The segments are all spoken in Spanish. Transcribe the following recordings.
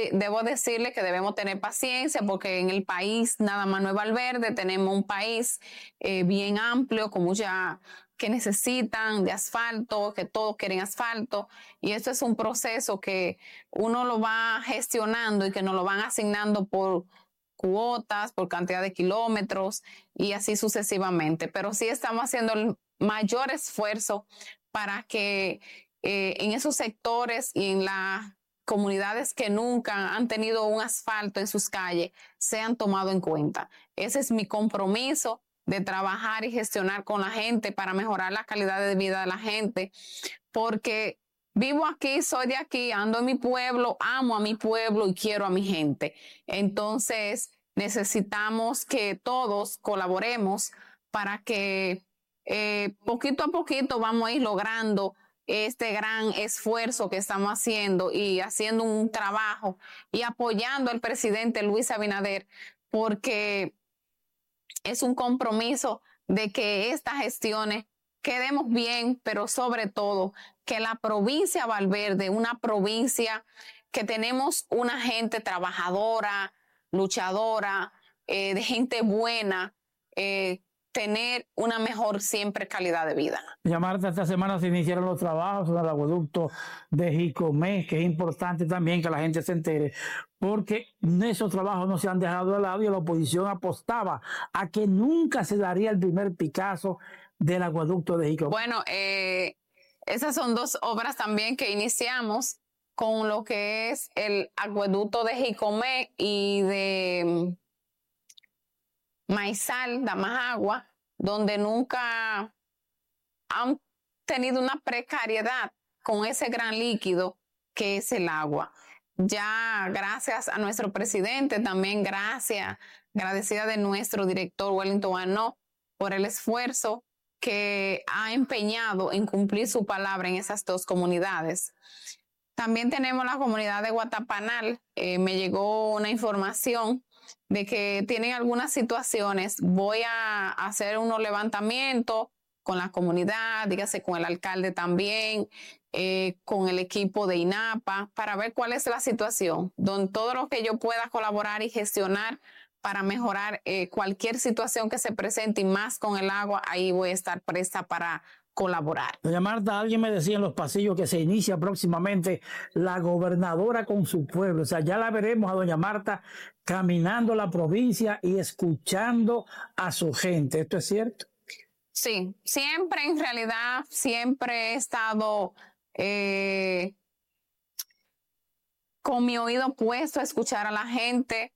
debo decirle que debemos tener paciencia porque en el país nada más no es Valverde, tenemos un país bien amplio con mucha que necesitan de asfalto, que todos quieren asfalto, y esto es un proceso que uno lo va gestionando y que nos lo van asignando por cuotas, por cantidad de kilómetros y así sucesivamente. Pero sí estamos haciendo el mayor esfuerzo para que en esos sectores y en las comunidades que nunca han tenido un asfalto en sus calles sean tomados en cuenta. Ese es mi compromiso de trabajar y gestionar con la gente para mejorar la calidad de vida de la gente, porque vivo aquí, soy de aquí, ando en mi pueblo, amo a mi pueblo y quiero a mi gente. Entonces, necesitamos que todos colaboremos para que poquito a poquito vamos a ir logrando este gran esfuerzo que estamos haciendo y haciendo un trabajo y apoyando al presidente Luis Abinader, porque es un compromiso de que estas gestiones quedemos bien, pero sobre todo que la provincia Valverde, una provincia que tenemos una gente trabajadora, luchadora, de gente buena, tener una mejor siempre calidad de vida. Ya, Marta, esta semana se iniciaron los trabajos en el acueducto de Jicomé, que es importante también que la gente se entere, porque esos trabajos no se han dejado de lado y la oposición apostaba a que nunca se daría el primer Picasso del acueducto de Jicomé. Bueno, esas son dos obras también que iniciamos con lo que es el acueducto de Jicomé y de Maizal, Damajagua, donde nunca han tenido una precariedad con ese gran líquido que es el agua. Ya gracias a nuestro presidente, también agradecida de nuestro director Wellington Arnaud por el esfuerzo que ha empeñado en cumplir su palabra en esas dos comunidades. También tenemos la comunidad de Guatapanal. Me llegó una información de que tienen algunas situaciones. Voy a hacer unos levantamientos con la comunidad, dígase con el alcalde también, con el equipo de INAPA, para ver cuál es la situación, donde todo lo que yo pueda colaborar y gestionar para mejorar cualquier situación que se presente y más con el agua, ahí voy a estar presta para colaborar. Doña Marta, alguien me decía en los pasillos que se inicia próximamente la gobernadora con su pueblo. O sea, ya la veremos a doña Marta caminando la provincia y escuchando a su gente. ¿Esto es cierto? Sí, siempre en realidad, siempre he estado con mi oído puesto a escuchar a la gente.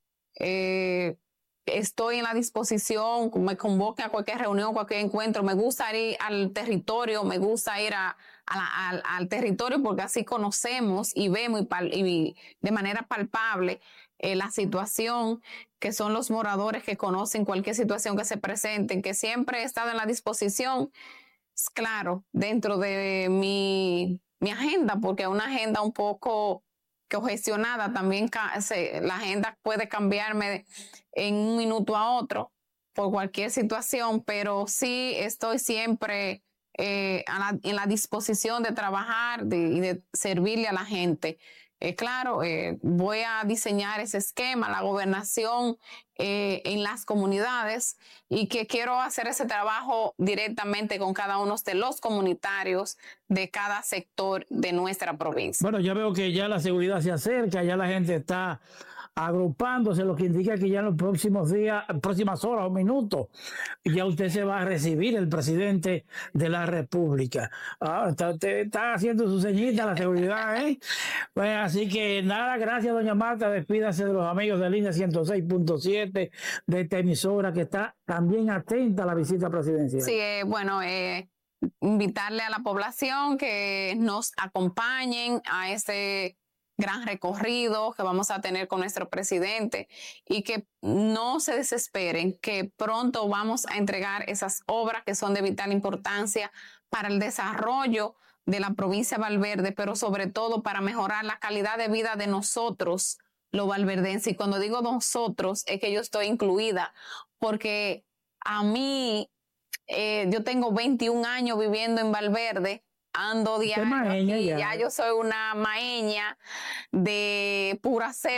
Estoy en la disposición, me convoquen a cualquier reunión, cualquier encuentro. Me gusta ir al territorio, me gusta ir al territorio porque así conocemos y vemos y de manera palpable la situación, que son los moradores que conocen cualquier situación que se presente, que siempre he estado en la disposición, claro, dentro de mi agenda, porque es una agenda un poco congestionada, también la agenda puede cambiarme en un minuto a otro por cualquier situación, pero sí estoy siempre en la disposición de trabajar y de servirle a la gente. Claro, voy a diseñar ese esquema, la gobernación en las comunidades, y que quiero hacer ese trabajo directamente con cada uno de los comunitarios de cada sector de nuestra provincia. Bueno, ya veo que ya la seguridad se acerca, ya la gente está agrupándose, lo que indica que ya en los próximos días, próximas horas o minutos, ya usted se va a recibir el presidente de la República. Está haciendo su ceñita la seguridad, ¿eh? Pues así que nada, gracias doña Marta, despídase de los amigos de Línea 106.7 de esta emisora que está también atenta a la visita presidencial. Sí, bueno, invitarle a la población que nos acompañen a este gran recorrido que vamos a tener con nuestro presidente, y que no se desesperen, que pronto vamos a entregar esas obras que son de vital importancia para el desarrollo de la provincia de Valverde, pero sobre todo para mejorar la calidad de vida de nosotros, los valverdenses. Y cuando digo nosotros, es que yo estoy incluida, porque a mí, yo tengo 21 años viviendo en Valverde, ando diario aquí, ya yo soy una maeña de pura cepa.